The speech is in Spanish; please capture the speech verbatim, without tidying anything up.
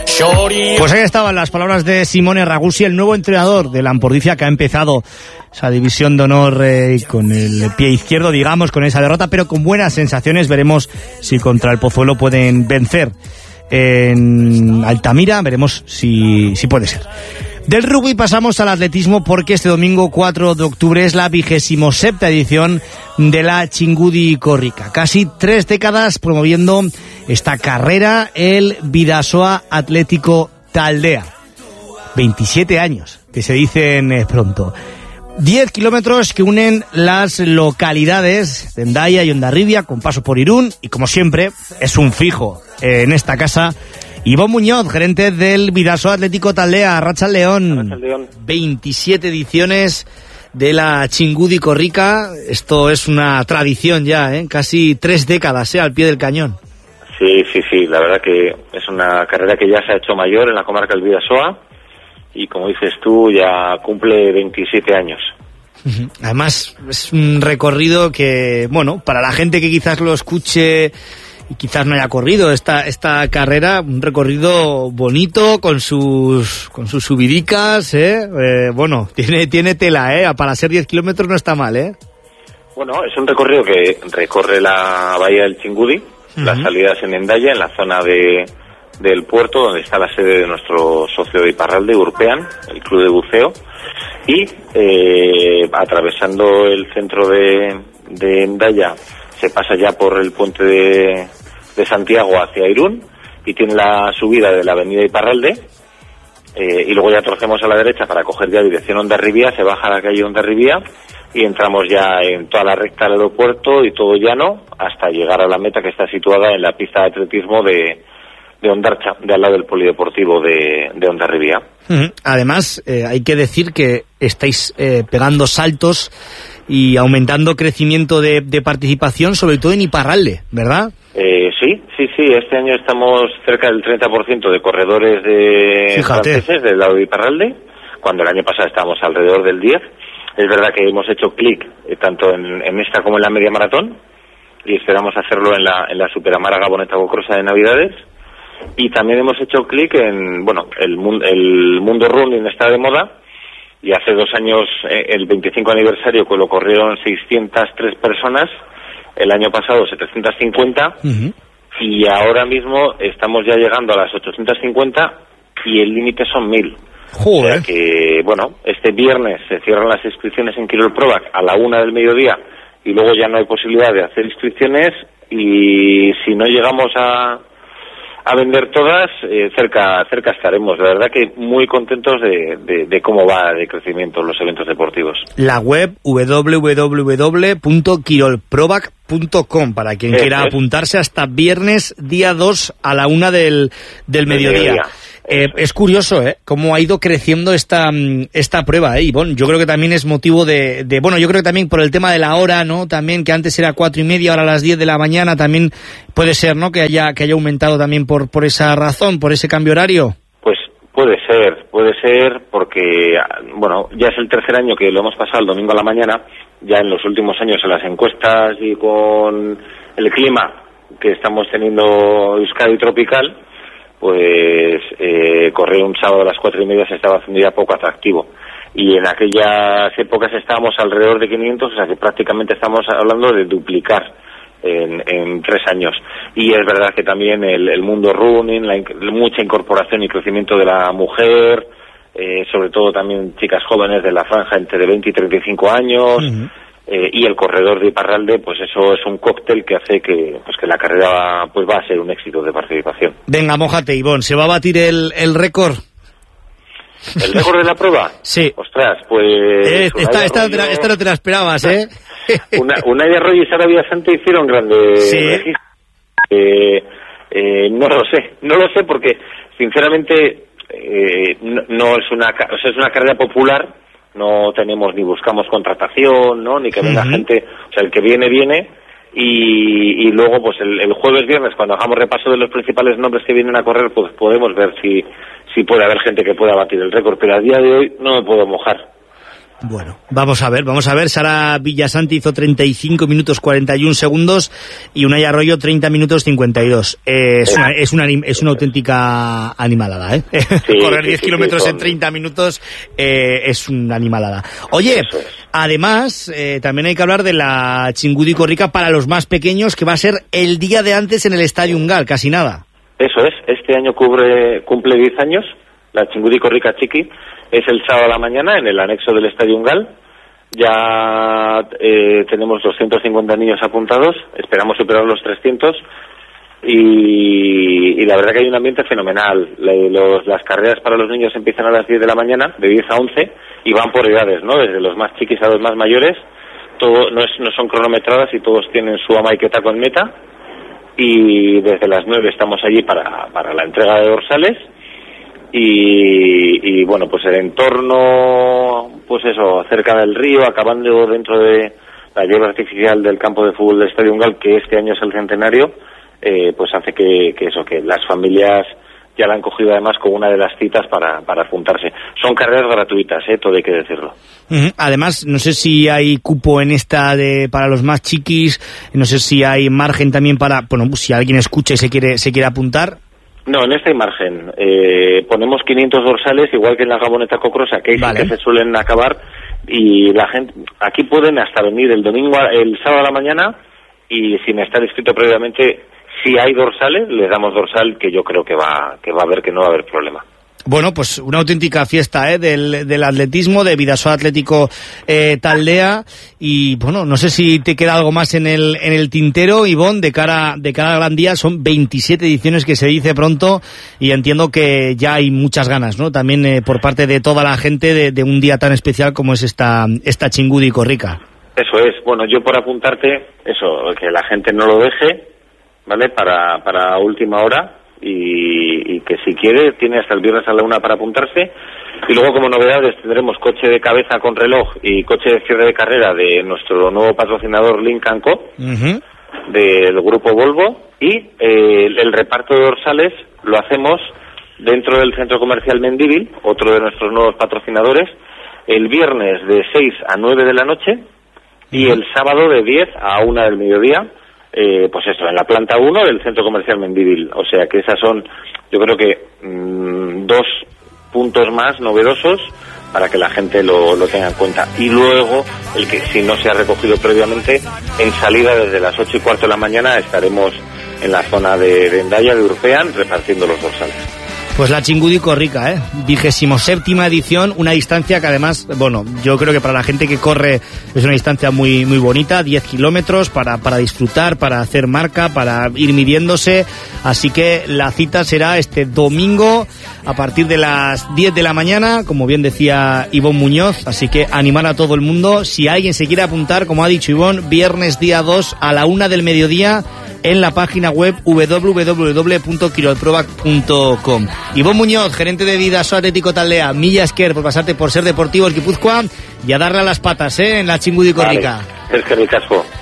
Pues ahí estaban las palabras de Simone Ragusi, el nuevo entrenador de la Ampordicia, que ha empezado esa división de honor eh, con el pie izquierdo, digamos, con esa derrota, pero con buenas sensaciones. Veremos si contra el Pozuelo pueden vencer en Altamira, veremos si, si puede ser. Del rugby pasamos al atletismo, porque este domingo cuatro de octubre es la vigésimo séptima edición de la Txingudi Korrika. Casi tres décadas promoviendo esta carrera el Bidasoa Atlético Taldea. veintisiete años, que se dicen pronto. diez kilómetros que unen las localidades de Hendaya y Hondarribia, con paso por Irún, y como siempre es un fijo en esta casa Ivón Muñoz, gerente del Bidasoa Atlético Taldea. Arratsaldeon. veintisiete ediciones de la Txingudi Korrika. Esto es una tradición ya, ¿eh? Casi tres décadas, ¿eh? Al pie del cañón. Sí, sí, sí. La verdad que es una carrera que ya se ha hecho mayor en la comarca del Bidasoa. Y como dices tú, ya cumple veintisiete años. Además, es un recorrido que, bueno, para la gente que quizás lo escuche y quizás no haya corrido esta esta carrera, un recorrido bonito con sus con sus subidicas, ¿eh? Eh, bueno, tiene tiene tela, ¿eh? Para ser diez kilómetros no está mal, ¿eh? Bueno, es un recorrido que recorre la bahía del Txingudi, uh-huh. Las salidas en Hendaya, en la zona de del puerto, donde está la sede de nuestro socio de Iparralde, Urpean, el club de buceo, y eh, atravesando el centro de, de Hendaya, se pasa ya por el puente de, de Santiago hacia Irún, y tiene la subida de la avenida Iparralde, eh, y luego ya torcemos a la derecha para coger ya dirección Hondarribia, se baja la calle Hondarribia, y entramos ya en toda la recta del aeropuerto y todo llano, hasta llegar a la meta, que está situada en la pista de atletismo de de Hondarcha, de al lado del polideportivo de, de Hondarribia. Uh-huh. Además, eh, hay que decir que estáis eh, pegando saltos y aumentando crecimiento de, de participación, sobre todo en Iparralde, ¿verdad? Eh, sí, sí, sí. Este año estamos cerca del treinta por ciento de corredores de Fíjate. franceses del lado de Iparralde, cuando el año pasado estábamos alrededor del diez. Es verdad que hemos hecho clic eh, tanto en, en esta como en la media maratón, y esperamos hacerlo en la, en la Superamara Gaboneta Bocrosa de Navidades. Y también hemos hecho clic en, bueno, el, el mundo running está de moda, y hace dos años, el veinticinco aniversario, que lo corrieron seiscientas tres personas, el año pasado setecientas cincuenta, uh-huh. Y ahora mismo estamos ya llegando a las ochocientas cincuenta y el límite son mil. Joder. O sea que, bueno, este viernes se cierran las inscripciones en Kirol Provac a la una del mediodía, y luego ya no hay posibilidad de hacer inscripciones, y si no llegamos a a vender todas, eh, cerca cerca estaremos. La verdad que muy contentos de, de, de cómo va de crecimiento los eventos deportivos. La web doble u doble u doble u punto kirolprovac punto com para quien Eso quiera es. apuntarse hasta viernes día dos a la una del, del mediodía. mediodía. Eh, es curioso, ¿eh? Cómo ha ido creciendo esta esta prueba, ¿eh, Ivonne? Yo creo que también es motivo de, de... Bueno, yo creo que también por el tema de la hora, ¿no? También, que antes era cuatro y media, ahora a las diez de la mañana, también puede ser, ¿no? Que haya que haya aumentado también por por esa razón, por ese cambio horario. Pues puede ser, puede ser, porque, bueno, ya es el tercer año que lo hemos pasado el domingo a la mañana. Ya en los últimos años, en las encuestas y con el clima que estamos teniendo Euskadi tropical, pues eh, correr un sábado a las cuatro y media se estaba haciendo ya poco atractivo, y en aquellas épocas estábamos alrededor de quinientos, o sea que prácticamente estamos hablando de duplicar en, en tres años. Y es verdad que también el, el mundo running, la, mucha incorporación y crecimiento de la mujer, eh, sobre todo también chicas jóvenes de la franja entre veinte y treinta y cinco años, uh-huh. Eh, y el corredor de Iparralde, pues eso es un cóctel que hace que pues que la carrera pues va a ser un éxito de participación. Venga, mójate, Ivonne, ¿se va a batir el, el récord? ¿El récord de la prueba? Sí. Ostras, pues... Eh, esta, esta, Arroyo... no te, esta no te la esperabas, ¿eh? Una, Unai Arroyo y Sara Villasante hicieron grandes... Sí. Eh, eh, no lo sé, no lo sé porque, sinceramente, eh, no, no es una... O sea, es una carrera popular. No tenemos ni buscamos contratación, ¿no? Ni que venga uh-huh. gente, o sea, el que viene, viene, y, y luego, pues el, el jueves, viernes, cuando hagamos repaso de los principales nombres que vienen a correr, pues podemos ver si, si puede haber gente que pueda batir el récord, pero a día de hoy no me puedo mojar. Bueno, vamos a ver, vamos a ver. Sara Villasanti hizo treinta y cinco minutos cuarenta y un segundos y Unai Arroyo treinta minutos cincuenta y dos. Eh, es, una, es, una, es una auténtica animalada, ¿eh? Sí, correr diez sí, kilómetros sí, en treinta minutos eh, es una animalada. Oye, es. además, eh, también hay que hablar de la Txingudi Korrika para los más pequeños, que va a ser el día de antes en el Estadio Ungal, casi nada. Eso es, este año cubre, cumple diez años, la Txingudi Korrika Txiki. Es el sábado a la mañana en el anexo del Estadio Ungal. Ya eh, tenemos doscientos cincuenta niños apuntados, esperamos superar los trescientos y, y la verdad que hay un ambiente fenomenal. Le, los, las carreras para los niños empiezan a las diez de la mañana, de diez a once, y van por edades, ¿no? Desde los más chiquis a los más mayores. Todo no, es, no son cronometradas y todos tienen su ama y queta con meta. Y desde las nueve estamos allí para, para la entrega de dorsales. Y, y bueno, pues el entorno, pues eso, cerca del río, acabando dentro de la hierba artificial del campo de fútbol del Estadio Ungal, que este año es el centenario, eh, pues hace que, que eso, que las familias ya la han cogido además como una de las citas para, para apuntarse. Son carreras gratuitas, eh, todo hay que decirlo. Uh-huh. Además, no sé si hay cupo en esta de para los más chiquis, no sé si hay margen también para, bueno, si alguien escucha y se quiere, se quiere apuntar. No, en este hay margen. Eh, ponemos quinientos dorsales, igual que en la Gaboneta Cocrosa, que, vale. que se suelen acabar, y la gente, aquí pueden hasta venir el domingo, el sábado a la mañana, y sin estar inscrito previamente, si hay dorsales, les damos dorsal, que yo creo que va, que va a haber, que no va a haber problema. Bueno, pues una auténtica fiesta, ¿eh? del, del atletismo, de Bidasoa Atlético eh, Taldea, y bueno, no sé si te queda algo más en el en el tintero, Ivonne, de cara de cara al gran día. Son veintisiete ediciones, que se dice pronto, y entiendo que ya hay muchas ganas, ¿no? También eh, por parte de toda la gente de, de un día tan especial como es esta esta Txingudi Korrika. Eso es. Bueno, yo por apuntarte, eso, que la gente no lo deje, ¿vale? Para para última hora. Y, y que si quiere tiene hasta el viernes a la una para apuntarse. Y luego, como novedades, tendremos coche de cabeza con reloj y coche de cierre de carrera de nuestro nuevo patrocinador Lynk and Co, uh-huh. del grupo Volvo, y eh, el, el reparto de dorsales lo hacemos dentro del centro comercial Mendívil, otro de nuestros nuevos patrocinadores, el viernes de seis a nueve de la noche y uh-huh. el sábado de diez a una del mediodía. Eh, pues eso, en la planta uno del centro comercial Mendívil. O sea que esas son, yo creo que mmm, dos puntos más novedosos para que la gente lo, lo tenga en cuenta. Y luego, el que si no se ha recogido previamente, en salida desde las ocho y cuarto de la mañana estaremos en la zona de, de Hendaya, de Urpean, repartiendo los dorsales. Pues la Txingudi Korrika, ¿eh? vigésimo séptima edición, una distancia que además, bueno, yo creo que para la gente que corre es una distancia muy muy bonita, diez kilómetros para, para disfrutar, para hacer marca, para ir midiéndose, así que la cita será este domingo a partir de las diez de la mañana, como bien decía Ivonne Muñoz, así que animar a todo el mundo, si alguien se quiere apuntar, como ha dicho Ivonne, viernes día dos a la una del mediodía, en la página web doble u doble u doble u punto kirolprobak punto com. Ivonne Muñoz, gerente de Bidasoa Atlético Taldea, mila esker por pasarte por Ser Deportivos Guipúzcoa y a darle a las patas, ¿eh? en la Txingudi Korrika. Vale. Es que ricasco.